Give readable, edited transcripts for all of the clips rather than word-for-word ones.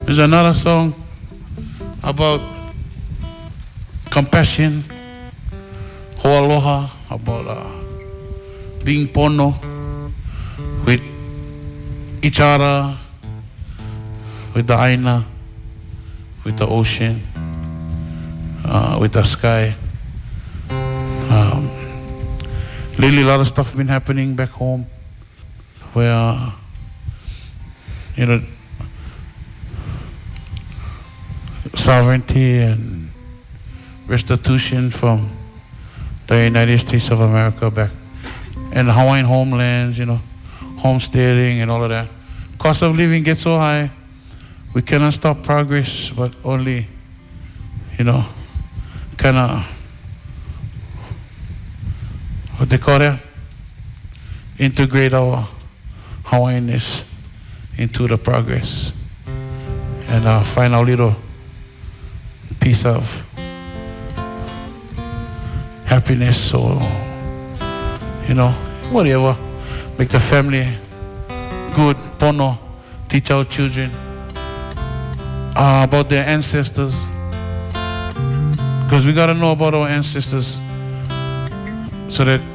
There's another song about compassion, hoaloha, about being pono with each other, with the aina, with the ocean, with the sky. Lately, a lot of stuff been happening back home, where sovereignty and restitution from the United States of America back and the Hawaiian homelands, homesteading and all of that. Cost of living gets so high, we cannot stop progress, but only, kind of, what they call that? Integrate our Hawaiianness into the progress and find our little piece of happiness or, whatever. Make the family good, pono, teach our children about their ancestors. Because we got to know about our ancestors so that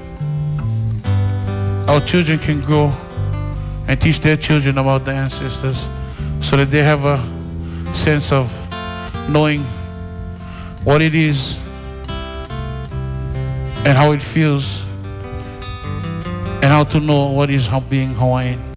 our children can grow and teach their children about the ancestors so that they have a sense of knowing what it is and how it feels and how to know what is being Hawaiian.